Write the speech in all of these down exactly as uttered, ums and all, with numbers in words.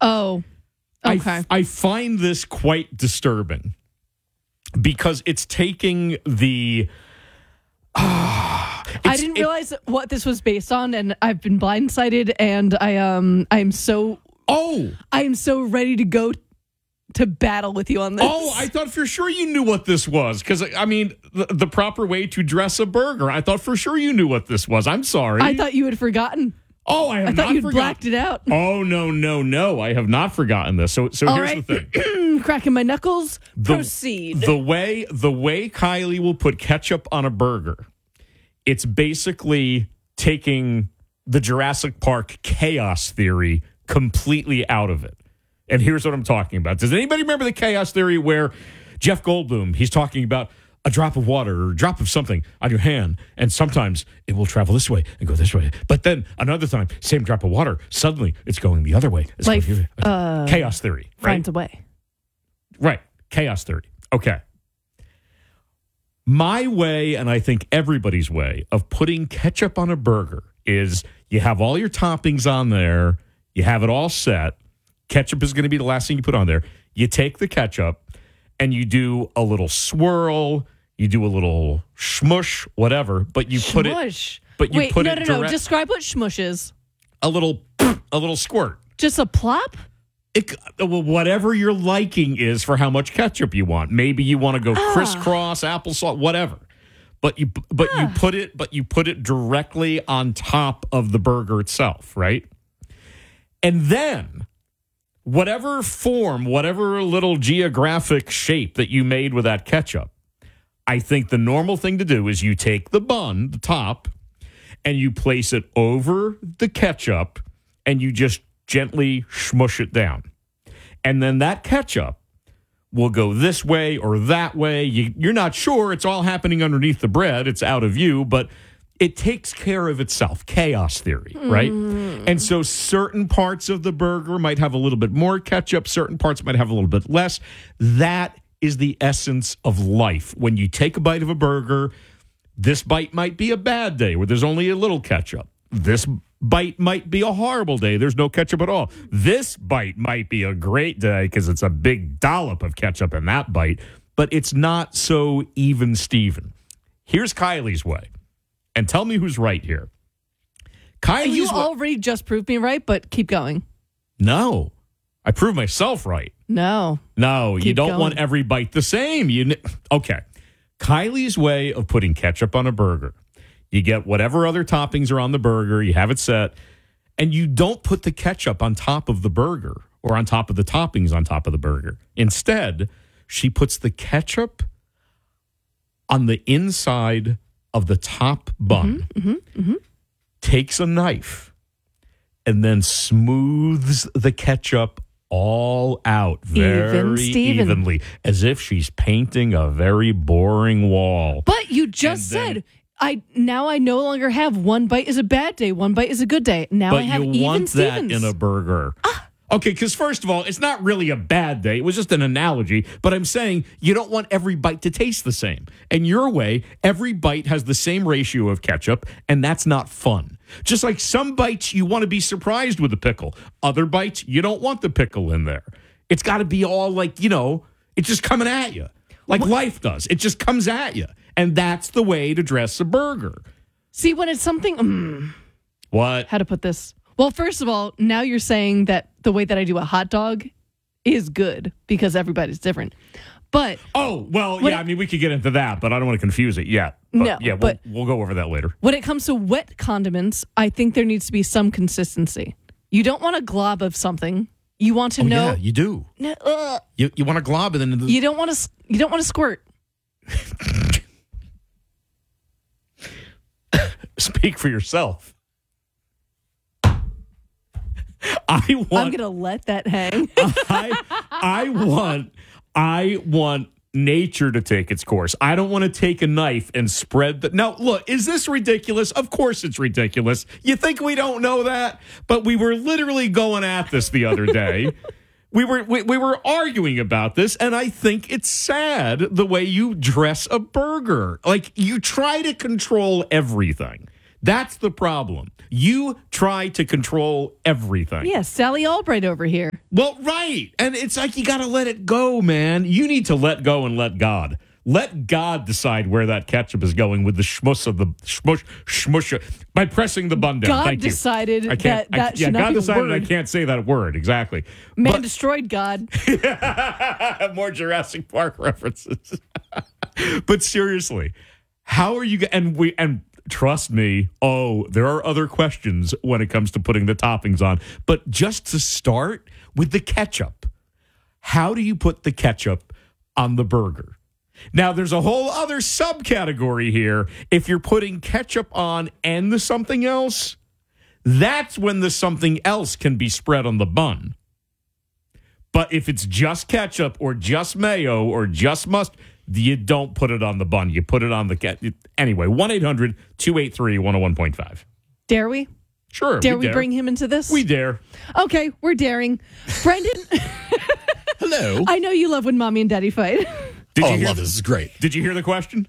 Oh, okay. I, I find this quite disturbing because it's taking the... Uh, I didn't it, realize what this was based on, and I've been blindsided, and I um I'm so oh I am so ready to go to battle with you on this. Oh, I thought for sure you knew what this was because I mean the, the proper way to dress a burger. I thought for sure you knew what this was. I'm sorry. I thought you had forgotten. Oh, I have I thought not you'd forgotten. blacked it out. Oh no no no! I have not forgotten this. So so All here's right. the thing. Cracking my knuckles. The, Proceed. The way the way Kylie will put ketchup on a burger, it's basically taking the Jurassic Park chaos theory completely out of it. And here's what I'm talking about. Does anybody remember the chaos theory where Jeff Goldblum, he's talking about a drop of water or a drop of something on your hand, and sometimes it will travel this way and go this way. But then another time, same drop of water, suddenly it's going the other way. It's Life, going the other way. uh, Chaos theory. Right? Finds a way. Right. Chaos theory. Okay. My way, and I think everybody's way, of putting ketchup on a burger is you have all your toppings on there, you have it all set. Ketchup is going to be the last thing you put on there. You take the ketchup and you do a little swirl, you do a little shmush, whatever, but you put it Shmush. but you Wait, put no, it no, no. direct- Describe what shmush is. a little a little squirt. Just a plop? It, well, whatever your liking is for how much ketchup you want. Maybe you want to go Ah. crisscross, applesauce, whatever. But you but Ah. you put it but you put it directly on top of the burger itself, right? And then whatever form, whatever little geographic shape that you made with that ketchup, I think the normal thing to do is you take the bun, the top, and you place it over the ketchup and you just gently smush it down. And then that ketchup will go this way or that way. You, you're not sure. It's all happening underneath the bread. It's out of view, but it takes care of itself. Chaos theory, right? Mm. And so certain parts of the burger might have a little bit more ketchup. Certain parts might have a little bit less. That is the essence of life. When you take a bite of a burger, this bite might be a bad day where there's only a little ketchup. This bite might be a horrible day. There's no ketchup at all. This bite might be a great day because it's a big dollop of ketchup in that bite, but it's not so even Steven. Here's Kylie's way. And tell me who's right here. Kylie's You way. already just proved me right, but keep going. No. I proved myself right. No. No, you Keep don't going. want every bite the same. You kn- Okay. Kylie's way of putting ketchup on a burger. You get whatever other toppings are on the burger, you have it set, and you don't put the ketchup on top of the burger or on top of the toppings on top of the burger. Instead, she puts the ketchup on the inside of the top bun, Mm-hmm, mm-hmm, mm-hmm. takes a knife, and then smooths the ketchup all out very Even Steven. evenly, as if she's painting a very boring wall. But you just And then- said, I now I no longer have one bite is a bad day, one bite is a good day. Now I But have you even want Stevens. that in a burger. Okay, because first of all, it's not really a bad day. It was just an analogy. But I'm saying you don't want every bite to taste the same. And your way, every bite has the same ratio of ketchup, and that's not fun. Just like some bites, you want to be surprised with a pickle. Other bites, you don't want the pickle in there. It's got to be all like, you know, it's just coming at you. Like life does. It just comes at you. And that's the way to dress a burger. See, when it's something, mm, What? how to put this? Well, first of all, now you're saying that the way that I do a hot dog is good because everybody's different. But Oh, well, When yeah, it- I mean, we could get into that, but I don't want to confuse it yet. But, No, yeah, we'll, but- we'll go over that later. when it comes to wet condiments, I think there needs to be some consistency. You don't want a glob of something. You want to Oh, know. yeah, you do. No, ugh. You you want to glob and then... You don't want to. You don't want to squirt. Speak for yourself. I I'm want... gonna let that hang. I, I want... I want nature to take its course. I don't want to take a knife and spread the... Now, look, is this ridiculous? Of course it's ridiculous. You think we don't know that? But we were literally going at this the other day. We were we, we were arguing about this, and I think it's sad the way you dress a burger. Like, you try to control everything. That's the problem. You try to control everything. Yeah, Sally Albright over here. Well, right. And it's like you got to let it go, man. You need to let go and let God. Let God decide where that ketchup is going with the schmuss of the schmush, schmush by pressing the button down. God Thank you. decided I can't, that that I, should yeah, not God be a decided word. I can't say that word. Exactly. Man But- destroyed God. More Jurassic Park references. But seriously, how are you go- and we and trust me, oh, there are other questions when it comes to putting the toppings on. But just to start with the ketchup, how do you put the ketchup on the burger? Now, there's a whole other subcategory here. If you're putting ketchup on and the something else, that's when the something else can be spread on the bun. But if it's just ketchup or just mayo or just mustard, you don't put it on the bun. You put it on the ketchup. Anyway, one eight hundred two eight three one oh one point five. Dare we? Sure. Dare we, we bring him into this? We dare. Okay, we're daring. Brendan, Hello. I know you love when mommy and daddy fight. Did oh, you I hear love the- this. This is great. Did you hear the question?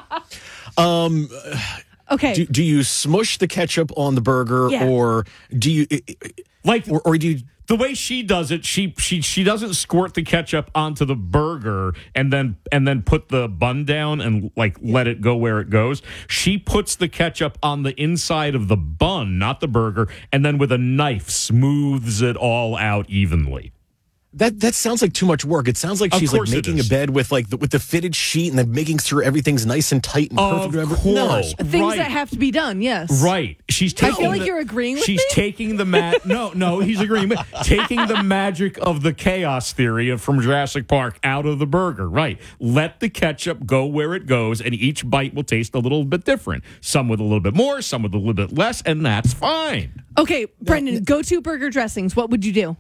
Um, Okay. do, do you smush the ketchup on the burger, Yeah. or do you, Like, or, or do you? the way she does it, she she she doesn't squirt the ketchup onto the burger and then and then put the bun down and like let it go where it goes. She puts the ketchup on the inside of the bun, not the burger, and then with a knife smooths it all out evenly. That that sounds like too much work. It sounds like Of she's like course it making a is. bed with like the, with the fitted sheet and then making sure everything's nice and tight and perfect. Of whatever. course. No. Things right. that have to be done, yes. Right. She's I taking feel like the- you're agreeing with She's me. taking the ma- No, no, he's agreeing with taking the magic of the chaos theory of from Jurassic Park out of the burger. Right. Let the ketchup go where it goes, and each bite will taste a little bit different. Some with a little bit more, some with a little bit less, and that's fine. Okay, Brendan, go-to burger dressings. What would you do?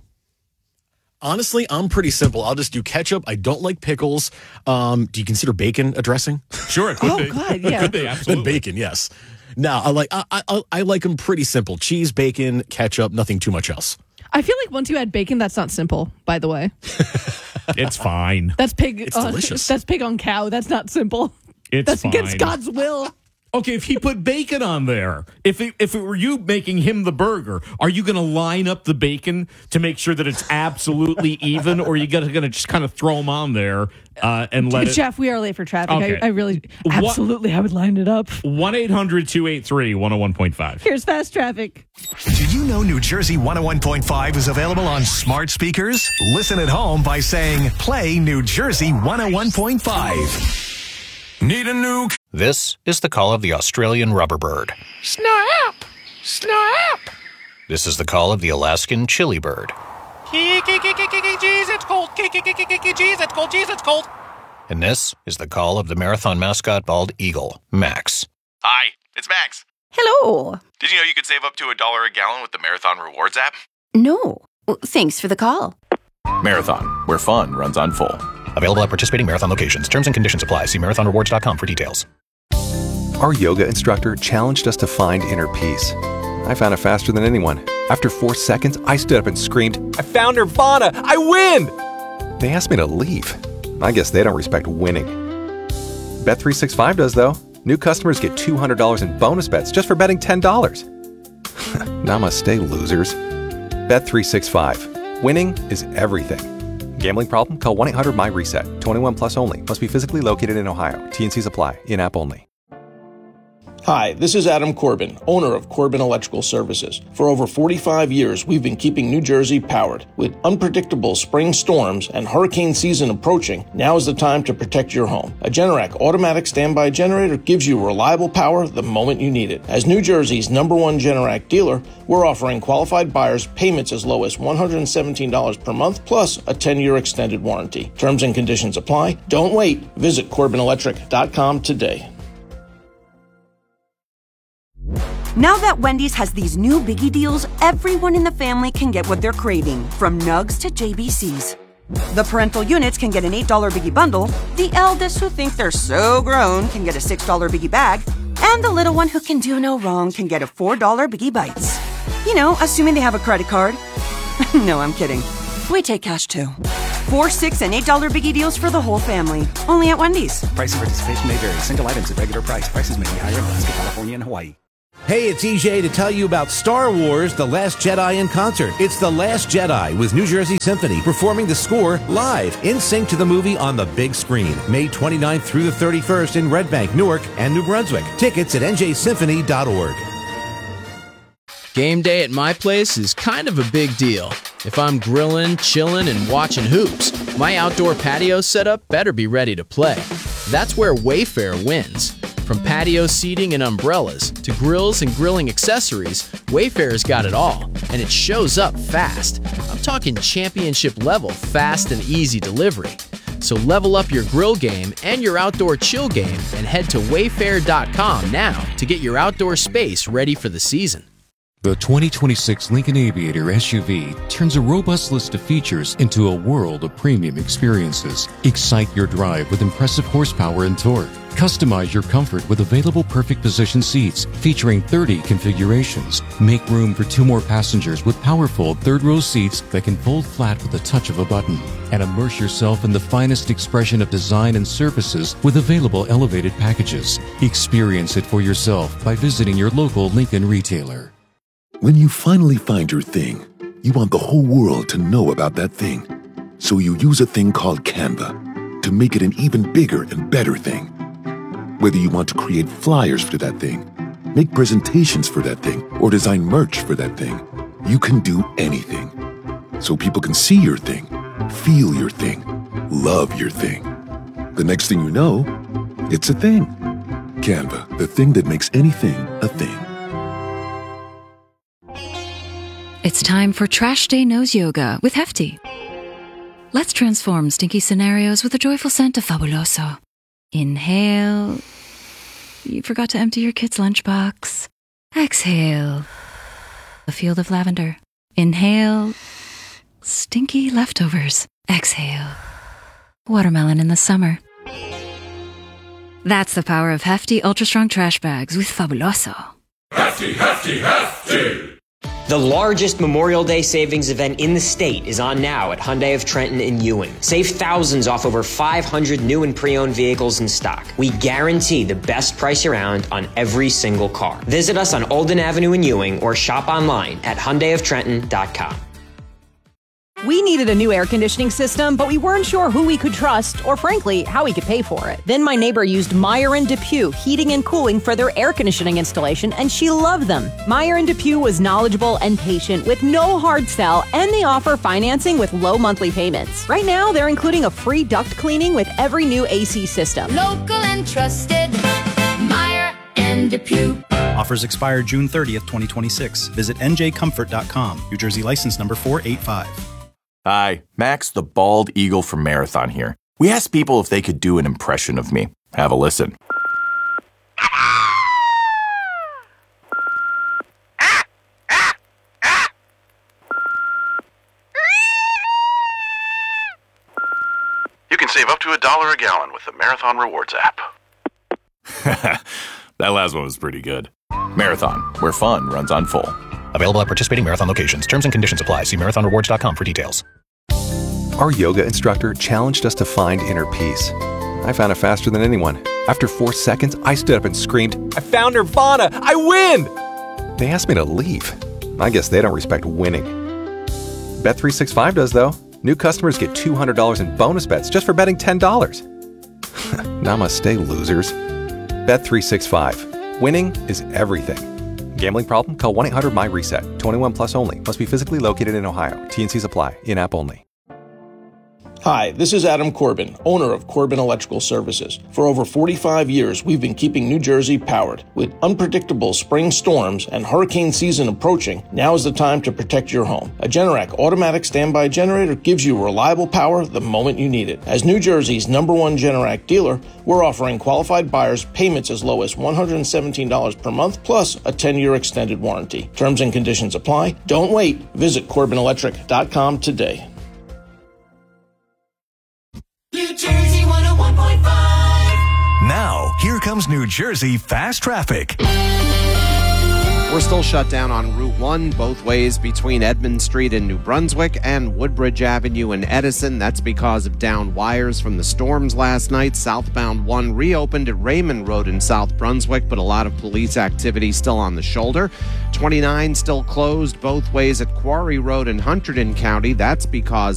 Honestly, I'm pretty simple. I'll just do ketchup. I don't like pickles. Um, do you consider bacon a dressing? Sure, it could Oh, be. God, It yeah. could be, Then absolutely. bacon, yes. No, I like I, I I like them pretty simple. Cheese, bacon, ketchup, nothing too much else. I feel like once you add bacon, that's not simple, by the way. It's fine. That's pig. It's on, delicious. That's pig on cow. That's not simple. It's That's fine. against God's will. Okay, if he put bacon on there, if it, if it were you making him the burger, are you going to line up the bacon to make sure that it's absolutely even, or are you going to just kind of throw them on there uh, and let it? Chef, we are late for traffic. Okay. I, I really, What- absolutely, I would line it up. one eight hundred two eight three one oh one point five. Here's fast traffic. Did you know New Jersey one oh one point five is available on smart speakers? Listen at home by saying, play New Jersey one oh one point five. Need a new... This is the call of the Australian rubber bird. Snap! Snap! This is the call of the Alaskan chili bird. Jeez, it's cold. Jeez, it's cold. Jeez, it's cold. And this is the call of the marathon mascot bald eagle, Max. Hi, it's Max. Hello. Did you know you could save up to a dollar a gallon with the Marathon Rewards app? No. Well, thanks for the call. Marathon, where fun runs on full. Available at participating marathon locations. Terms and conditions apply. See marathon rewards dot com for details. Our yoga instructor challenged us to find inner peace. I found it faster than anyone. After four seconds, I stood up and screamed, "I found Nirvana! I win!" They asked me to leave. I guess they don't respect winning. Bet three sixty-five does, though. New customers get two hundred dollars in bonus bets just for betting ten dollars. Namaste, losers. Bet three sixty-five. Winning is everything. Gambling problem? Call one eight hundred my reset. twenty-one plus only. Must be physically located in Ohio. T N Cs apply. In-app only. Hi, this is Adam Corbin, owner of Corbin Electrical Services. For over forty-five years, we've been keeping New Jersey powered. With unpredictable spring storms and hurricane season approaching, now is the time to protect your home. A Generac automatic standby generator gives you reliable power the moment you need it. As New Jersey's number one Generac dealer, we're offering qualified buyers payments as low as one hundred seventeen dollars per month, plus a ten-year extended warranty. Terms and conditions apply. Don't wait. Visit Corbin Electric dot com today. Now that Wendy's has these new biggie deals, everyone in the family can get what they're craving, from nugs to J B Cs. The parental units can get an eight dollar biggie bundle, the eldest who think they're so grown can get a six dollar biggie bag, and the little one who can do no wrong can get a four dollar biggie bites. You know, assuming they have a credit card. No, I'm kidding. We take cash too. Four, six, and eight dollar biggie deals for the whole family. Only at Wendy's. Price and participation may vary. Single items at regular price. Prices may be higher in Alaska, California, and Hawaii. Hey, it's E J to tell you about Star Wars The Last Jedi in concert. It's The Last Jedi with New Jersey Symphony performing the score live in sync to the movie on the big screen. May twenty-ninth through the thirty-first in Red Bank, Newark, and New Brunswick. Tickets at n j symphony dot org. Game day at my place is kind of a big deal. If I'm grilling, chilling, and watching hoops, my outdoor patio setup better be ready to play. That's where Wayfair wins. From patio seating and umbrellas to grills and grilling accessories, Wayfair's got it all, and it shows up fast. I'm talking championship level fast and easy delivery. So level up your grill game and your outdoor chill game and head to wayfair dot com now to get your outdoor space ready for the season. The twenty twenty-six Lincoln Aviator S U V turns a robust list of features into a world of premium experiences. Excite your drive with impressive horsepower and torque. Customize your comfort with available perfect position seats featuring thirty configurations. Make room for two more passengers with powerful third-row seats that can fold flat with the touch of a button. And immerse yourself in the finest expression of design and services with available elevated packages. Experience it for yourself by visiting your local Lincoln retailer. When you finally find your thing, you want the whole world to know about that thing. So you use a thing called Canva to make it an even bigger and better thing. Whether you want to create flyers for that thing, make presentations for that thing, or design merch for that thing, you can do anything. So people can see your thing, feel your thing, love your thing. The next thing you know, it's a thing. Canva, the thing that makes anything a thing. It's time for Trash Day Nose Yoga with Hefty. Let's transform stinky scenarios with a joyful scent of Fabuloso. Inhale. You forgot to empty your kid's lunchbox. Exhale. A field of lavender. Inhale. Stinky leftovers. Exhale. Watermelon in the summer. That's the power of Hefty Ultra Strong Trash Bags with Fabuloso. Hefty, Hefty, Hefty! The largest Memorial Day savings event in the state is on now at Hyundai of Trenton in Ewing. Save thousands off over five hundred new and pre-owned vehicles in stock. We guarantee the best price around on every single car. Visit us on Olden Avenue in Ewing or shop online at hyundai of trenton dot com. We needed a new air conditioning system, but we weren't sure who we could trust or, frankly, how we could pay for it. Then my neighbor used Meyer and Depew Heating and Cooling for their air conditioning installation, and she loved them. Meyer and Depew was knowledgeable and patient with no hard sell, and they offer financing with low monthly payments. Right now, they're including a free duct cleaning with every new A C system. Local and trusted, Meyer and Depew. Offers expire June thirtieth, twenty twenty-six. Visit n j comfort dot com. New Jersey license number four eight five. Hi, Max the Bald Eagle from Marathon here. We asked people if they could do an impression of me. Have a listen. You can save up to a dollar a gallon with the Marathon Rewards app. That last one was pretty good. Marathon, where fun runs on full. Available at participating Marathon locations. Terms and conditions apply. See marathon rewards dot com for details. Our yoga instructor challenged us to find inner peace. I found it faster than anyone. After four seconds, I stood up and screamed, I found Nirvana! I win! They asked me to leave. I guess they don't respect winning. Bet three sixty-five does, though. New customers get two hundred dollars in bonus bets just for betting ten dollars. Namaste, losers. Bet three sixty-five. Winning is everything. Gambling problem? Call one eight hundred my reset. twenty-one plus only. Must be physically located in Ohio. T and Cs apply. In-app only. Hi, this is Adam Corbin, owner of Corbin Electrical Services. For over forty-five years, we've been keeping New Jersey powered. With unpredictable spring storms and hurricane season approaching, now is the time to protect your home. A Generac automatic standby generator gives you reliable power the moment you need it. As New Jersey's number one Generac dealer, we're offering qualified buyers payments as low as one hundred seventeen dollars per month, plus a ten-year extended warranty. Terms and conditions apply. Don't wait. Visit corbin electric dot com today. New Jersey one oh one point five. Now, here comes New Jersey Fast Traffic. We're still shut down on Route one, both ways between Edmund Street in New Brunswick and Woodbridge Avenue in Edison. That's because of downed wires from the storms last night. Southbound one reopened at Raymond Road in South Brunswick, but a lot of police activity still on the shoulder. twenty-nine still closed both ways at Quarry Road in Hunterdon County. That's because